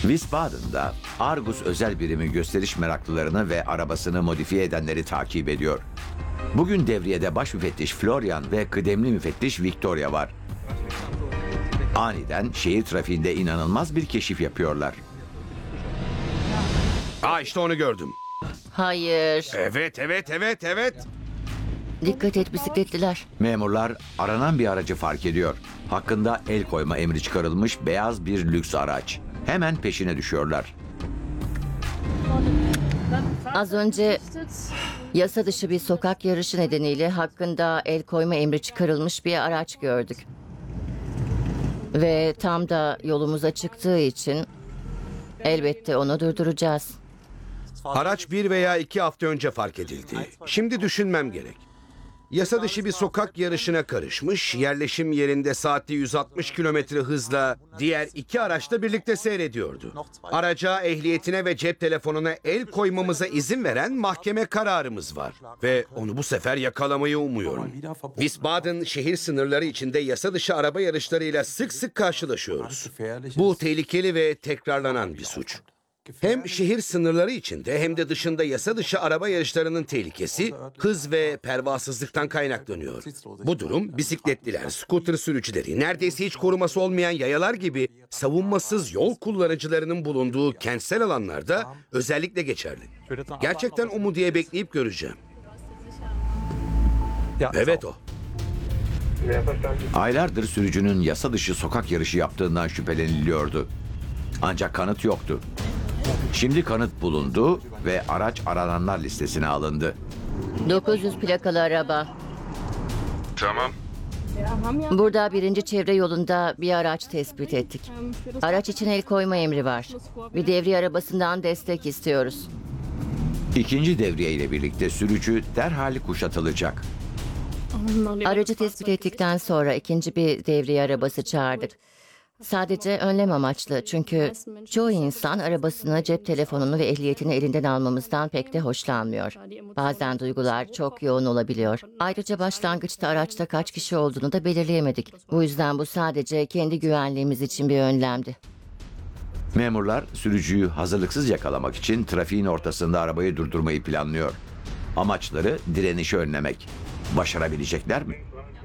Wiesbaden'da Argus özel birimi gösteriş meraklılarını ve arabasını modifiye edenleri takip ediyor. Bugün devriyede baş müfettiş Florian ve kıdemli müfettiş Victoria var. Aniden şehir trafiğinde inanılmaz bir keşif yapıyorlar. İşte onu gördüm. Hayır. Evet. Dikkat et bisikletliler. Memurlar aranan bir aracı fark ediyor. Hakkında el koyma emri çıkarılmış beyaz bir lüks araç. Hemen peşine düşüyorlar. Az önce yasa dışı bir sokak yarışı nedeniyle hakkında el koyma emri çıkarılmış bir araç gördük. Ve tam da yolumuza çıktığı için elbette onu durduracağız. Araç 1 veya 2 hafta önce fark edildi. Şimdi düşünmem gerek. Yasa dışı bir sokak yarışına karışmış, yerleşim yerinde saatte 160 kilometre hızla diğer 2 araçla birlikte seyrediyordu. Araca, ehliyetine ve cep telefonuna el koymamıza izin veren mahkeme kararımız var. Ve onu bu sefer yakalamayı umuyorum. Wiesbaden şehir sınırları içinde yasa dışı araba yarışlarıyla sık sık karşılaşıyoruz. Bu tehlikeli ve tekrarlanan bir suç. Hem şehir sınırları içinde hem de dışında yasa dışı araba yarışlarının tehlikesi hız ve pervasızlıktan kaynaklanıyor. Bu durum bisikletliler, scooter sürücüleri, neredeyse hiç koruması olmayan yayalar gibi savunmasız yol kullanıcılarının bulunduğu kentsel alanlarda özellikle geçerli. Gerçekten o mu diye bekleyip göreceğim. Evet o. Aylardır sürücünün yasa dışı sokak yarışı yaptığından şüpheleniliyordu. Ancak kanıt yoktu. Şimdi kanıt bulundu ve araç arananlar listesine alındı. 900 plakalı araba. Tamam. Burada 1. çevre yolunda bir araç tespit ettik. Araç için el koyma emri var. Bir devriye arabasından destek istiyoruz. İkinci devriye ile birlikte sürücü derhal kuşatılacak. Aracı tespit ettikten sonra ikinci bir devriye arabası çağırdık. Sadece önlem amaçlı çünkü çoğu insan arabasını, cep telefonunu ve ehliyetini elinden almamızdan pek de hoşlanmıyor. Bazen duygular çok yoğun olabiliyor. Ayrıca başlangıçta araçta kaç kişi olduğunu da belirleyemedik. Bu yüzden bu sadece kendi güvenliğimiz için bir önlemdi. Memurlar sürücüyü hazırlıksız yakalamak için trafiğin ortasında arabayı durdurmayı planlıyor. Amaçları direnişi önlemek. Başarabilecekler mi?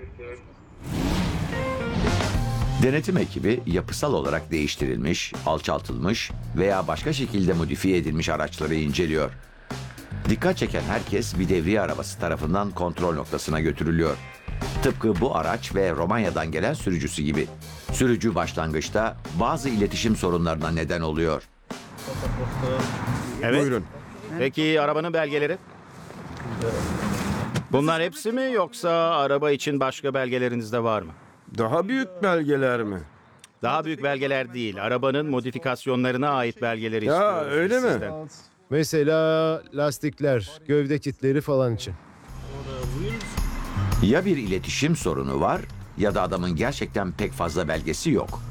Denetim ekibi yapısal olarak değiştirilmiş, alçaltılmış veya başka şekilde modifiye edilmiş araçları inceliyor. Dikkat çeken herkes bir devriye arabası tarafından kontrol noktasına götürülüyor. Tıpkı bu araç ve Romanya'dan gelen sürücüsü gibi. Sürücü başlangıçta bazı iletişim sorunlarına neden oluyor. Evet. Buyurun. Peki arabanın belgeleri? Bunlar hepsi mi yoksa araba için başka belgeleriniz de var mı? Daha büyük belgeler mi? Daha büyük belgeler değil, arabanın modifikasyonlarına ait belgeleri Ya, istiyoruz öyle mi? sizden. Mesela lastikler, gövde kitleri falan için. Ya bir iletişim sorunu var ya da adamın gerçekten pek fazla belgesi yok.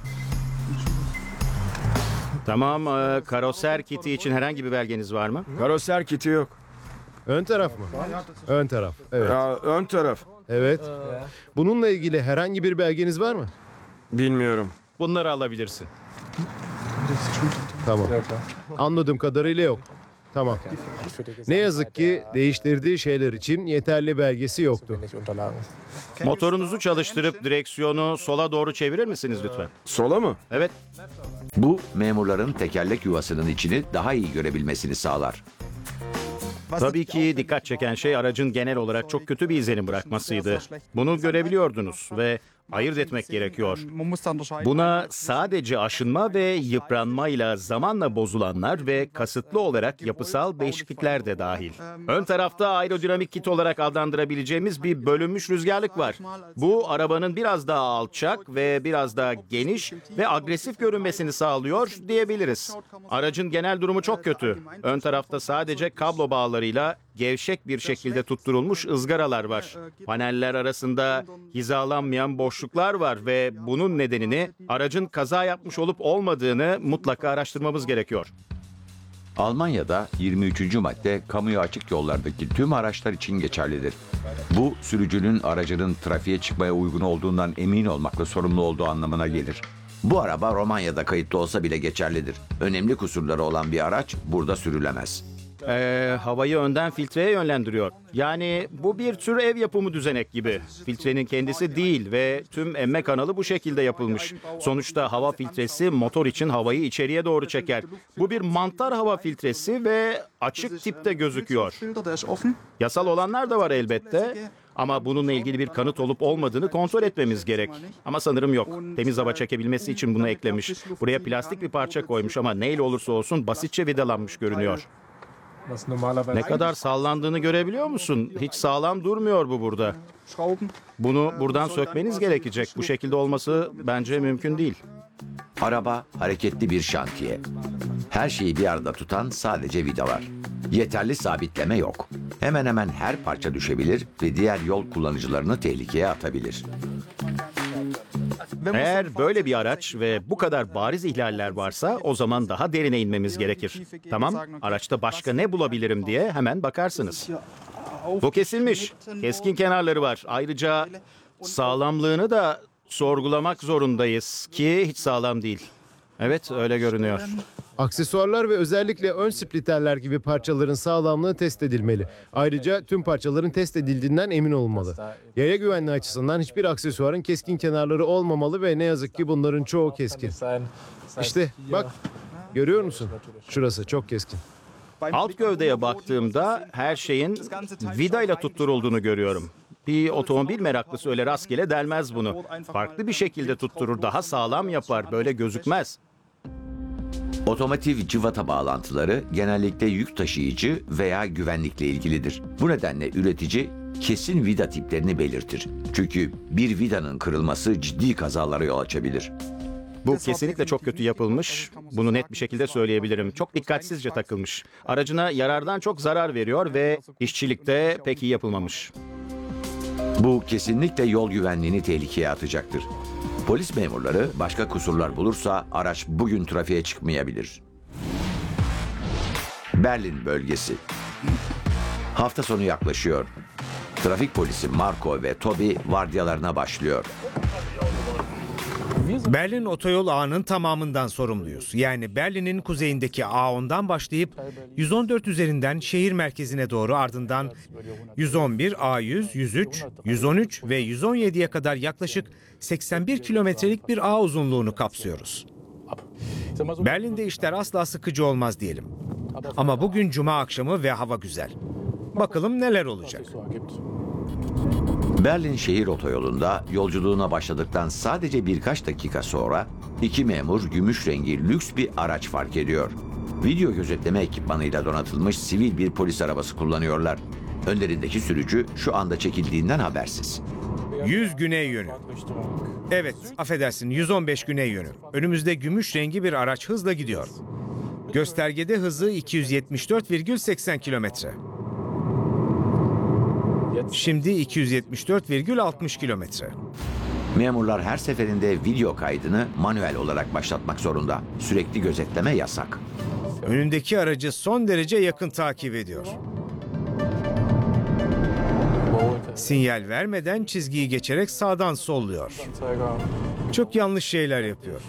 Tamam, karoser kiti için herhangi bir belgeniz var mı? Karoser kiti yok. Ön taraf mı? Ön taraf. Evet. Ya, ön taraf. Evet. Bununla ilgili herhangi bir belgeniz var mı? Bilmiyorum. Bunları alabilirsin. Tamam. Anladığım kadarıyla yok. Tamam. Ne yazık ki değiştirdiği şeyler için yeterli belgesi yoktu. Motorunuzu çalıştırıp direksiyonu sola doğru çevirir misiniz lütfen? Sola mı? Evet. Bu memurların tekerlek yuvasının içini daha iyi görebilmesini sağlar. Tabii ki dikkat çeken şey aracın genel olarak çok kötü bir izlenim bırakmasıydı. Bunu görebiliyordunuz ve ayırt etmek gerekiyor. Buna sadece aşınma ve yıpranmayla zamanla bozulanlar ve kasıtlı olarak yapısal değişiklikler de dahil. Ön tarafta aerodinamik kit olarak adlandırabileceğimiz bir bölünmüş rüzgarlık var. Bu arabanın biraz daha alçak ve biraz daha geniş ve agresif görünmesini sağlıyor diyebiliriz. Aracın genel durumu çok kötü. Ön tarafta sadece kablo bağlarıyla gevşek bir şekilde tutturulmuş ızgaralar var. Paneller arasında hizalanmayan boşluklar var ve bunun nedenini aracın kaza yapmış olup olmadığını mutlaka araştırmamız gerekiyor. Almanya'da 23. madde kamuya açık yollardaki tüm araçlar için geçerlidir. Bu sürücünün aracının trafiğe çıkmaya uygun olduğundan emin olmakla sorumlu olduğu anlamına gelir. Bu araba Romanya'da kayıtlı olsa bile geçerlidir. Önemli kusurları olan bir araç burada sürülemez. Havayı önden filtreye yönlendiriyor. Yani bu bir tür ev yapımı düzenek gibi. Filtrenin kendisi değil ve tüm emme kanalı bu şekilde yapılmış. Sonuçta hava filtresi motor için havayı içeriye doğru çeker. Bu bir mantar hava filtresi ve açık tipte gözüküyor. Yasal olanlar da var elbette. Ama bununla ilgili bir kanıt olup olmadığını kontrol etmemiz gerek. Ama sanırım yok. Temiz hava çekebilmesi için bunu eklemiş. Buraya plastik bir parça koymuş ama neyle olursa olsun basitçe vidalanmış görünüyor. Ne kadar sallandığını görebiliyor musun? Hiç sağlam durmuyor bu burada. Bunu buradan sökmeniz gerekecek. Bu şekilde olması bence mümkün değil. Araba hareketli bir şantiye. Her şeyi bir arada tutan sadece vidalar. Yeterli sabitleme yok. Hemen hemen her parça düşebilir ve diğer yol kullanıcılarını tehlikeye atabilir. Eğer böyle bir araç ve bu kadar bariz ihlaller varsa o zaman daha derine inmemiz gerekir. Tamam, araçta başka ne bulabilirim diye hemen bakarsınız. Bu kesilmiş. Keskin kenarları var. Ayrıca sağlamlığını da sorgulamak zorundayız ki hiç sağlam değil. Evet, öyle görünüyor. Aksesuarlar ve özellikle ön splitterler gibi parçaların sağlamlığı test edilmeli. Ayrıca tüm parçaların test edildiğinden emin olunmalı. Yaya güvenliği açısından hiçbir aksesuarın keskin kenarları olmamalı ve ne yazık ki bunların çoğu keskin. İşte bak, görüyor musun? Şurası çok keskin. Alt gövdeye baktığımda her şeyin vidayla tutturulduğunu görüyorum. Bir otomobil meraklısı öyle rastgele delmez bunu. Farklı bir şekilde tutturur, daha sağlam yapar, böyle gözükmez. Otomotiv cıvata bağlantıları genellikle yük taşıyıcı veya güvenlikle ilgilidir. Bu nedenle üretici kesin vida tiplerini belirtir. Çünkü bir vidanın kırılması ciddi kazalara yol açabilir. Bu kesinlikle çok kötü yapılmış. Bunu net bir şekilde söyleyebilirim. Çok dikkatsizce takılmış. Aracına yarardan çok zarar veriyor ve işçilikte pek iyi yapılmamış. Bu kesinlikle yol güvenliğini tehlikeye atacaktır. Polis memurları başka kusurlar bulursa araç bugün trafiğe çıkmayabilir. Berlin bölgesi. Hafta sonu yaklaşıyor. Trafik polisi Marco ve Toby vardiyalarına başlıyor. Berlin otoyol ağının tamamından sorumluyuz. Yani Berlin'in kuzeyindeki A10'dan başlayıp 114 üzerinden şehir merkezine doğru, ardından 111, A100, 103, 113 ve 117'ye kadar yaklaşık 81 kilometrelik bir ağ uzunluğunu kapsıyoruz. Berlin'de işler asla sıkıcı olmaz diyelim. Ama bugün cuma akşamı ve hava güzel. Bakalım neler olacak. Berlin şehir otoyolunda yolculuğuna başladıktan sadece birkaç dakika sonra iki memur gümüş rengi lüks bir araç fark ediyor. Video gözetleme ekipmanıyla donatılmış sivil bir polis arabası kullanıyorlar. Önlerindeki sürücü şu anda çekildiğinden habersiz. 100 güney yönü. Evet, affedersin, 115 güney yönü. Önümüzde gümüş rengi bir araç hızla gidiyor. Göstergede hızı 274,80 kilometre. Şimdi 274,60 kilometre. Memurlar her seferinde video kaydını manuel olarak başlatmak zorunda. Sürekli gözetleme yasak. Önündeki aracı son derece yakın takip ediyor. Sinyal vermeden çizgiyi geçerek sağdan solluyor. Çok yanlış şeyler yapıyor.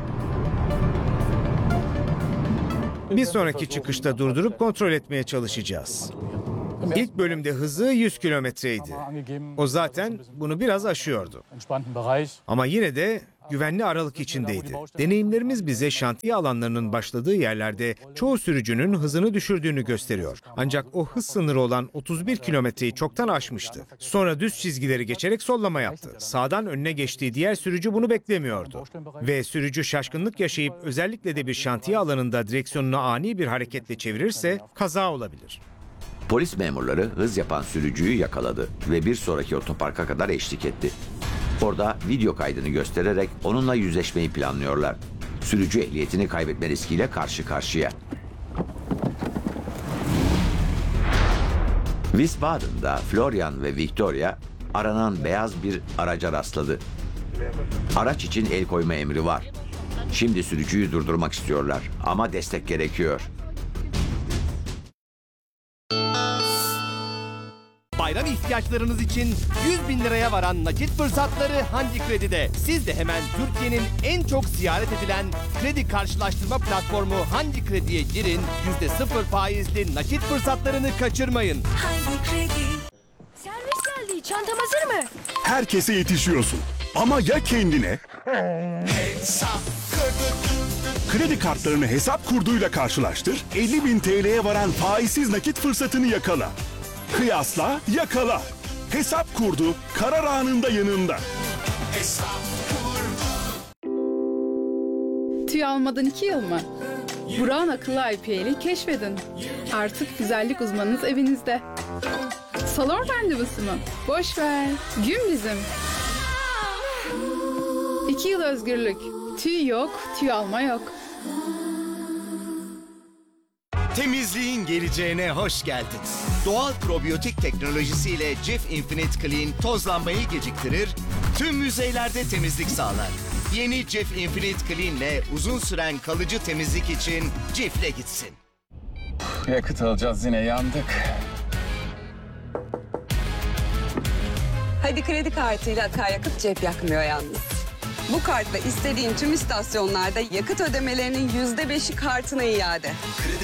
Bir sonraki çıkışta durdurup kontrol etmeye çalışacağız. İlk bölümde hızı 100 kilometreydi. O zaten bunu biraz aşıyordu. Ama yine de güvenli aralık içindeydi. Deneyimlerimiz bize şantiye alanlarının başladığı yerlerde çoğu sürücünün hızını düşürdüğünü gösteriyor. Ancak o hız sınırı olan 31 kilometreyi çoktan aşmıştı. Sonra düz çizgileri geçerek sollama yaptı. Sağdan önüne geçtiği diğer sürücü bunu beklemiyordu. Ve sürücü şaşkınlık yaşayıp özellikle de bir şantiye alanında direksiyonunu ani bir hareketle çevirirse kaza olabilir. Polis memurları hız yapan sürücüyü yakaladı ve bir sonraki otoparka kadar eşlik etti. Orada video kaydını göstererek onunla yüzleşmeyi planlıyorlar. Sürücü ehliyetini kaybetme riskiyle karşı karşıya. Wiesbaden'da Florian ve Victoria aranan beyaz bir araca rastladı. Araç için el koyma emri var. Şimdi sürücüyü durdurmak istiyorlar ama destek gerekiyor. bayram ihtiyaçlarınız için 100 bin liraya varan nakit fırsatları Handi Kredi'de. Siz de hemen Türkiye'nin en çok ziyaret edilen kredi karşılaştırma platformu Handi Kredi'ye girin. %0 faizli nakit fırsatlarını kaçırmayın. Servis geldi. Çantam hazır mı? Herkese yetişiyorsun. Ama ya kendine? Kredi kartlarını hesap kurduyla karşılaştır, 50.000 TL'ye varan faizsiz nakit fırsatını yakala. Kıyasla, yakala. Hesap kurdu, karar anında yanında. Tüy almadan 2 yıl mı? Burak'ın akıllı IPL'i keşfedin. Artık güzellik uzmanınız evinizde. Salon randevusu mu? Boş ver. Gün bizim. 2 yıl özgürlük. Tüy yok, tüy alma yok. Temizliğin geleceğine hoş geldiniz. Doğal probiyotik teknolojisiyle Cif Infinite Clean tozlanmayı geciktirir, tüm yüzeylerde temizlik sağlar. Yeni Cif Infinite Clean ile uzun süren kalıcı temizlik için Cif'le gitsin. Yakıt alacağız, yine yandık. Hadi kredi kartıyla akaryakıt cep yakmıyor yalnız. Bu kartla istediğin tüm istasyonlarda yakıt ödemelerinin %5'i kartına iade.